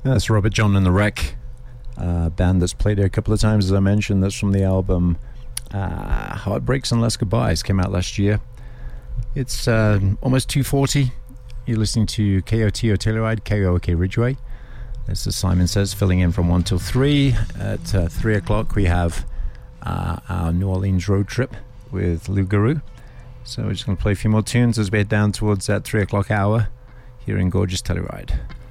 That's Robert John and the Wreck, band that's played here a couple of times, as I mentioned. That's from the album Heartbreaks and Less Goodbyes, came out last year. It's almost 2:40. You're listening to KOTO Telluride, KOK Ridgeway. This is Simon Says, filling in from 1 till 3. At 3 o'clock we have our New Orleans road trip with Lou Garou. So we're just going to play a few more tunes as we head down towards that 3 o'clock hour here in gorgeous Telluride.